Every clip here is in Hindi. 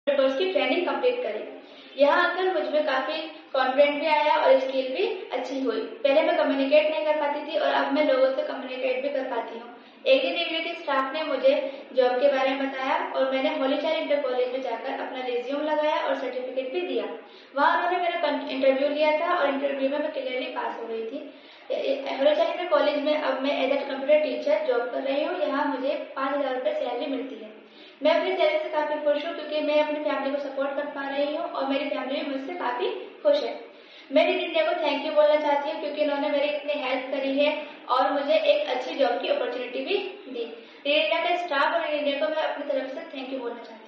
कोर्स की ट्रेनिंग कंप्लीट करी। यहाँ आकर मुझ में काफी कॉन्फिडेंट भी आया और स्किल भी अच्छी हुई। पहले मैं कम्युनिकेट नहीं कर पाती थी और अब मैं लोगों से कम्युनिकेट भी कर पाती हूँ। एक दिन इग्निटी स्टाफ ने मुझे जॉब के बारे में बताया और मैंने होली चाइल्ड इंटर कॉलेज में जाकर अपना रिज्यूम लगाया और सर्टिफिकेट भी दिया। वहाँ उन्होंने मेरा इंटरव्यू लिया था और इंटरव्यू में मैं क्लियरली पास हो गई थी। होली चाइल्ड इंटर कॉलेज में अब मैं as a computer teacher job कर रही हूँ। यहाँ मुझे 5,000 रुपये सैलरी मिलती है। मैं अपनी सैलरी से काफी खुश हूँ क्योंकि मैं अपनी फैमिली को सपोर्ट कर पा रही हूँ और मेरी फैमिली भी मुझसे काफी खुश है। मैं रीड इंडिया को थैंक यू बोलना चाहती हूँ क्योंकि इन्होंने मेरी इतनी हेल्प करी है और मुझे एक अच्छी जॉब की अपॉर्चुनिटी भी दी। रीड इंडिया का स्टाफ और रीड इंडिया को मैं अपनी तरफ से थैंक यू बोलना चाहती हूँ।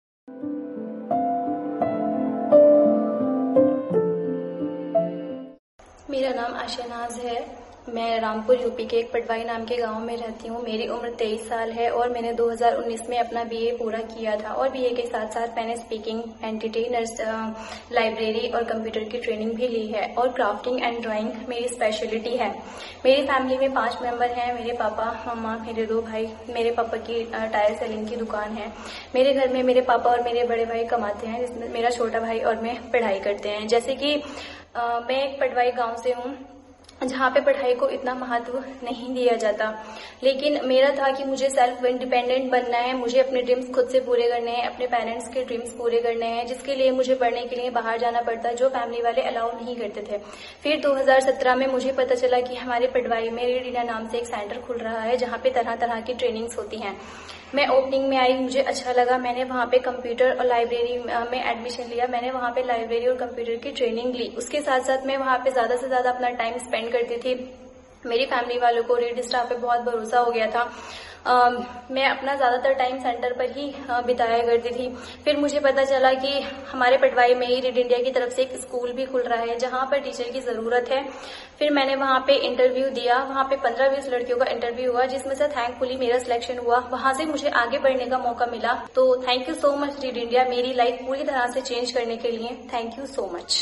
मेरा नाम आशा नाज है। मैं रामपुर यूपी के एक पटवाई नाम के गांव में रहती हूँ। मेरी उम्र 23 साल है और मैंने 2019 में अपना बीए पूरा किया था और बीए के साथ साथ मैंने स्पीकिंग, एंटिटी, लाइब्रेरी और कंप्यूटर की ट्रेनिंग भी ली है और क्राफ्टिंग एंड ड्राइंग मेरी स्पेशलिटी है। मेरी फैमिली में 5 मेंबर हैं। मेरे पापा, मम्मा, मेरे 2 भाई। मेरे पापा की टायर सेलिंग की दुकान है। मेरे घर में मेरे पापा और मेरे बड़े भाई कमाते हैं, जिसमें मेरा छोटा भाई और मैं पढ़ाई करते हैं। जैसे कि मैं एक पटवाई गाँव से हूँ जहाँ पे पढ़ाई को इतना महत्व नहीं दिया जाता, लेकिन मेरा था कि मुझे सेल्फ इंडिपेंडेंट बनना है, मुझे अपने ड्रीम्स खुद से पूरे करने हैं, अपने पेरेंट्स के ड्रीम्स पूरे करने हैं, जिसके लिए मुझे पढ़ने के लिए बाहर जाना पड़ता, जो फैमिली वाले अलाउ नहीं करते थे। फिर 2017 में मुझे पता चला कि हमारे पटवाई में रीड इंडिया नाम से एक सेंटर खुल रहा है जहाँ पे तरह तरह की ट्रेनिंग्स होती हैं। मैं ओपनिंग में आई, मुझे अच्छा लगा। मैंने वहाँ पे कंप्यूटर और लाइब्रेरी में एडमिशन लिया। मैंने वहाँ पे लाइब्रेरी और कंप्यूटर की ट्रेनिंग ली। उसके साथ साथ मैं वहाँ पे ज्यादा से ज्यादा अपना टाइम स्पेंड करती थी। मेरी फैमिली वालों को रीड स्टाफ पे बहुत भरोसा हो गया था। मैं अपना ज्यादातर टाइम सेंटर पर ही बिताया करती थी। फिर मुझे पता चला कि हमारे पटवाई में ही रीड इंडिया की तरफ से एक स्कूल भी खुल रहा है जहां पर टीचर की जरूरत है। फिर मैंने वहां पे इंटरव्यू दिया। वहां पे 15-20 लड़कियों का इंटरव्यू हुआ, जिसमें से थैंकफुली मेरा सिलेक्शन हुआ। वहां से मुझे आगे बढ़ने का मौका मिला। तो thank you so much read India, मेरी लाइफ पूरी तरह से चेंज करने के लिए। Thank you so much.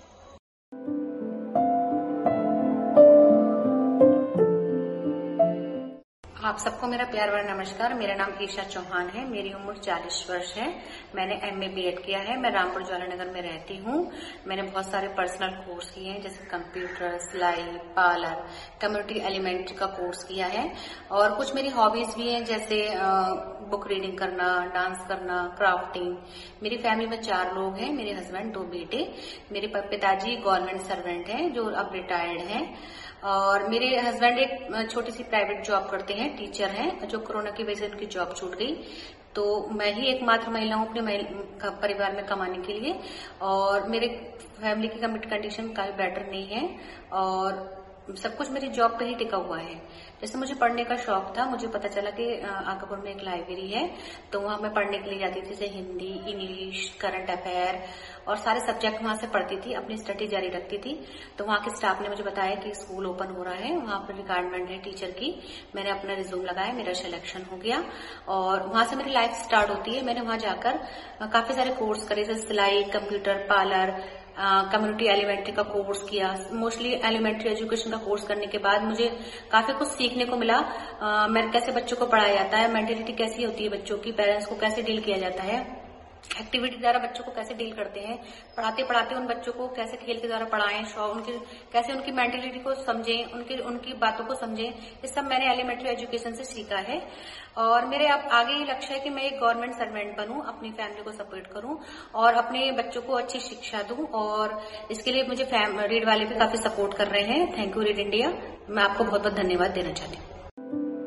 आप सबको मेरा प्यार भरा नमस्कार। मेरा नाम ईशा चौहान है। मेरी उम्र 40 वर्ष है। मैंने एमए बीएड किया है। मैं रामपुर ज्वालानगर में रहती हूँ। मैंने बहुत सारे पर्सनल कोर्स किए हैं, जैसे कंप्यूटर, सिलाई, पार्लर, कम्युनिटी एलिमेंट्री का कोर्स किया है और कुछ मेरी हॉबीज भी हैं, जैसे बुक रीडिंग करना, डांस करना, क्राफ्टिंग। मेरी फैमिली में 4 लोग हैं। मेरे हस्बैंड, 2 बेटे। मेरे पिताजी गवर्नमेंट सर्वेंट हैं जो अब रिटायर्ड हैं और मेरे हस्बैंड एक छोटी सी प्राइवेट जॉब करते हैं, टीचर हैं, जो कोरोना की वजह से उनकी जॉब छूट गई। तो मैं ही एकमात्र महिला हूँ अपने परिवार में कमाने के लिए और मेरे फैमिली की कंडीशन काफी बेटर नहीं है और सब कुछ मेरी जॉब पे ही टिका हुआ है। जैसे मुझे पढ़ने का शौक था, मुझे पता चला कि आकापुर में एक लाइब्रेरी है, तो वहां मैं पढ़ने के लिए जाती थी, जैसे हिंदी, इंग्लिश, करंट अफेयर और सारे सब्जेक्ट वहां से पढ़ती थी, अपनी स्टडी जारी रखती थी। तो वहां के स्टाफ ने मुझे बताया कि स्कूल ओपन हो रहा है, वहां पर रिक्वायरमेंट है टीचर की। मैंने अपना रिज्यूम लगाया, मेरा सिलेक्शन हो गया और वहां से मेरी लाइफ स्टार्ट होती है। मैंने वहां जाकर काफी सारे कोर्स करे, जैसे सिलाई, कंप्यूटर, पार्लर, कम्युनिटी एलिमेंट्री का कोर्स किया। मोस्टली एलिमेंट्री एजुकेशन का कोर्स करने के बाद मुझे काफी कुछ सीखने को मिला। मैं कैसे बच्चों को पढ़ाया जाता है, मेंटेलिटी कैसी होती है बच्चों की, पेरेंट्स को कैसे डील किया जाता है, एक्टिविटी द्वारा बच्चों को कैसे डील करते हैं, पढ़ाते पढ़ाते उन बच्चों को कैसे खेल के द्वारा पढ़ाएं, कैसे उनकी मेंटेलिटी को समझें, उनकी बातों को समझें। ये सब मैंने एलिमेंट्री एजुकेशन से सीखा है और मेरे अब आगे ये लक्ष्य है कि मैं एक गवर्नमेंट सर्वेंट बनूं, अपनी फैमिली को सपोर्ट करूं और अपने बच्चों को अच्छी शिक्षा दूं और इसके लिए मुझे रीड वाले भी काफी सपोर्ट कर रहे हैं। Thank you read India. मैं आपको बहुत बहुत धन्यवाद देना चाहती हूँ।